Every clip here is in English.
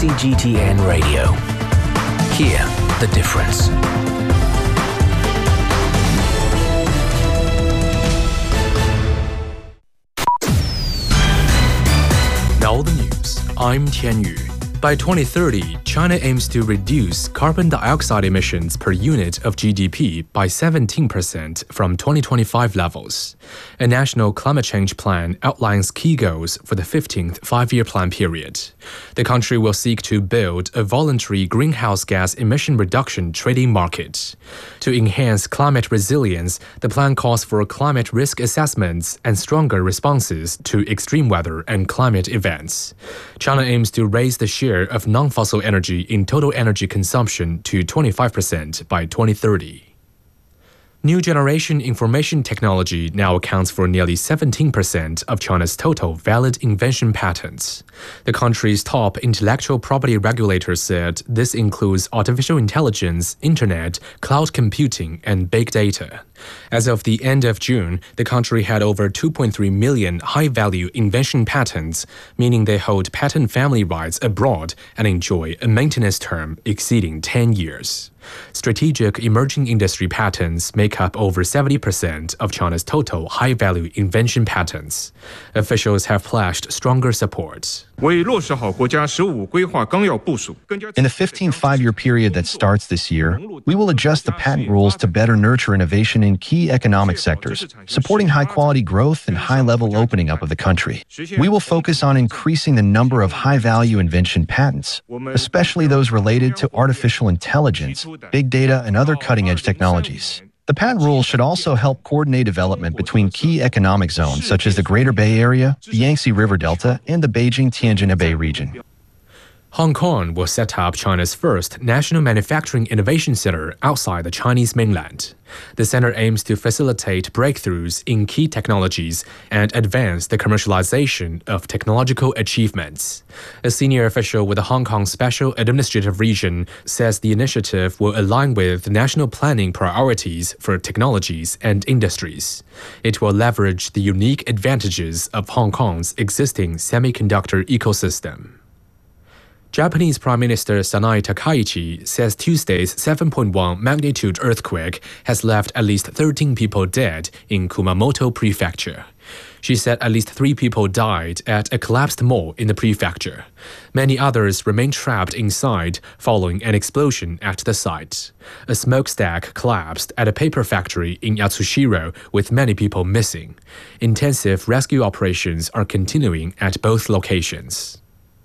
CGTN Radio. Hear the difference. Now the news. I'm Tian Yu. By 2030, China aims to reduce carbon dioxide emissions per unit of GDP by 17% from 2025 levels. A national climate change plan outlines key goals for the 15th five-year plan period. The country will seek to build a voluntary greenhouse gas emission reduction trading market. To enhance climate resilience, the plan calls for climate risk assessments and stronger responses to extreme weather and climate events. China aims to raise the share of non-fossil energy in total energy consumption to 25% by 2030. New generation information technology now accounts for nearly 17% of China's total valid invention patents. The country's top intellectual property regulator said this includes artificial intelligence, internet, cloud computing, and big data. As of the end of June, the country had over 2.3 million high-value invention patents, meaning they hold patent family rights abroad and enjoy a maintenance term exceeding 10 years. Strategic emerging industry patents make up over 70% of China's total high-value invention patents. Officials have pledged stronger support. In the 15th five-year period that starts this year, we will adjust the patent rules to better nurture innovation in key economic sectors, supporting high-quality growth and high-level opening up of the country. We will focus on increasing the number of high-value invention patents, especially those related to artificial intelligence, big data, and other cutting-edge technologies. The patent rules should also help coordinate development between key economic zones such as the Greater Bay Area, the Yangtze River Delta, and the Beijing-Tianjin-Hebei region. Hong Kong will set up China's first national manufacturing innovation center outside the Chinese mainland. The center aims to facilitate breakthroughs in key technologies and advance the commercialization of technological achievements. A senior official with the Hong Kong Special Administrative Region says the initiative will align with national planning priorities for technologies and industries. It will leverage the unique advantages of Hong Kong's existing semiconductor ecosystem. Japanese Prime Minister Sanae Takaichi says Tuesday's 7.1 magnitude earthquake has left at least 13 people dead in Kumamoto Prefecture. She said at least 3 people died at a collapsed mall in the prefecture. Many others remain trapped inside following an explosion at the site. A smokestack collapsed at a paper factory in Yatsushiro with many people missing. Intensive rescue operations are continuing at both locations.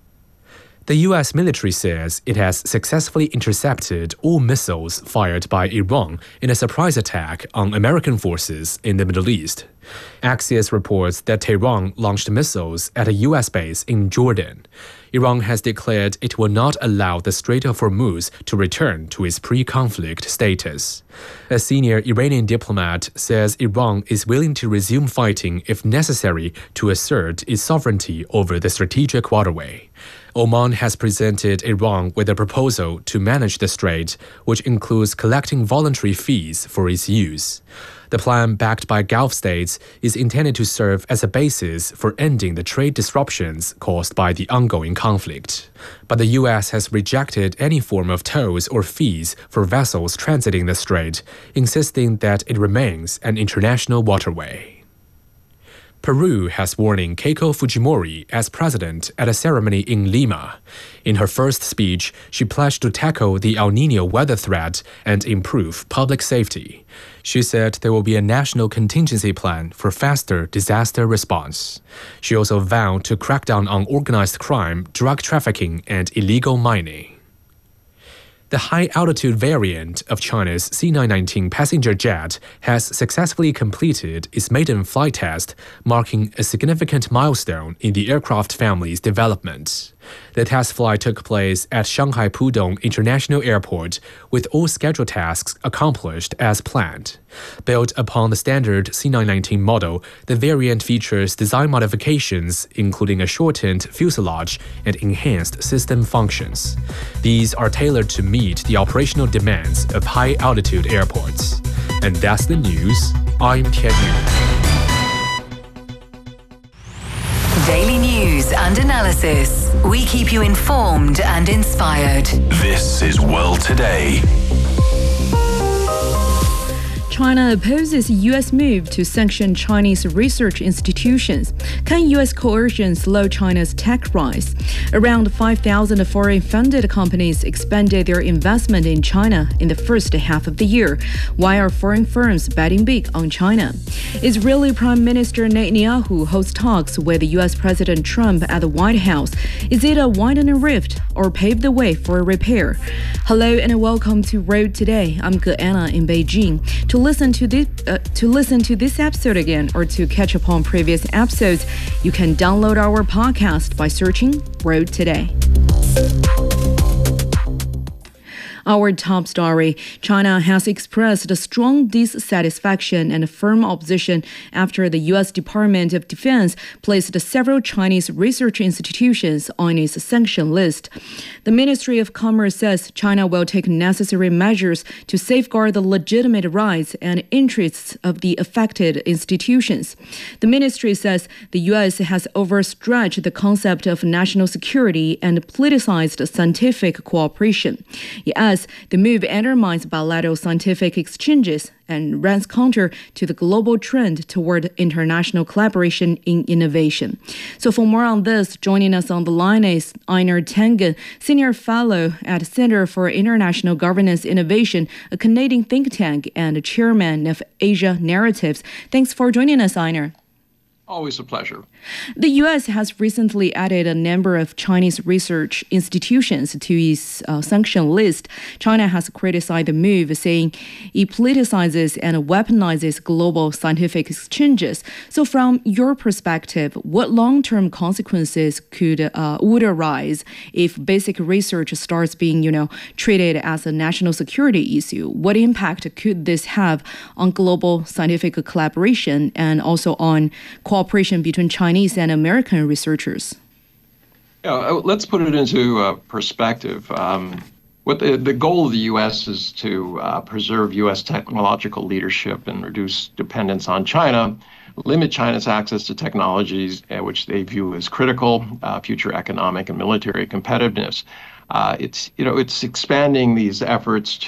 The U.S. military says it has successfully intercepted all missiles fired by Iran in a surprise attack on American forces in the Middle East. Axios reports that Tehran launched missiles at a U.S. base in Jordan. Iran has declared it will not allow the Strait of Hormuz to return to its pre-conflict status. A senior Iranian diplomat says Iran is willing to resume fighting if necessary to assert its sovereignty over the strategic waterway. Oman has presented Iran with a proposal to manage the strait, which includes collecting voluntary fees for its use. The plan, backed by Gulf states, is intended to serve as a basis for ending the trade disruptions caused by the ongoing conflict. But the U.S. has rejected any form of tolls or fees for vessels transiting the strait, insisting that it remains an international waterway. Peru has sworn in Keiko Fujimori as president at a ceremony in Lima. In her first speech, she pledged to tackle the El Niño weather threat and improve public safety. She said there will be a national contingency plan for faster disaster response. She also vowed to crack down on organized crime, drug trafficking, and illegal mining. The high-altitude variant of China's C919 passenger jet has successfully completed its maiden flight test, marking a significant milestone in the aircraft family's development. The test flight took place at Shanghai Pudong International Airport, with all scheduled tasks accomplished as planned. Built upon the standard C919 model, the variant features design modifications, including a shortened fuselage and enhanced system functions. These are tailored to meet the operational demands of high-altitude airports. And that's the news. I'm Tian Yu. Daily news and analysis. We keep you informed and inspired. This is World Today. China opposes U.S. move to sanction Chinese research institutions. Can U.S. coercion slow China's tech rise? Around 5,000 foreign-funded companies expanded their investment in China in the first half of the year. Why are foreign firms betting big on China? Israeli Prime Minister Netanyahu hosts talks with U.S. President Trump at the White House. Is it a widen a rift or pave the way for a repair? Hello and welcome to Road Today. I'm Anna in Beijing. To listen to this episode again or to catch up on previous episodes, you can download our podcast by searching Road Today. Our top story: China has expressed a strong dissatisfaction and firm opposition after the U.S. Department of Defense placed several Chinese research institutions on its sanction list. The Ministry of Commerce says China will take necessary measures to safeguard the legitimate rights and interests of the affected institutions. The ministry says the U.S. has overstretched the concept of national security and politicized scientific cooperation. Yes, the move undermines bilateral scientific exchanges and runs counter to the global trend toward international collaboration in innovation. So for more on this, joining us on the line is Einar Tangen, Senior Fellow at Center for International Governance Innovation, a Canadian think tank and Chairman of Asia Narratives. Thanks for joining us, Einar. Always a pleasure. The U.S. has recently added a number of Chinese research institutions to its sanction list. China has criticized the move, saying it politicizes and weaponizes global scientific exchanges. So from your perspective, what long-term consequences would arise if basic research starts being, treated as a national security issue? What impact could this have on global scientific collaboration and also on cooperation between Chinese and American researchers? Let's put it into perspective. What the goal of the U.S. is to preserve U.S. technological leadership and reduce dependence on China, limit China's access to technologies which they view as critical, future economic and military competitiveness. It's expanding these efforts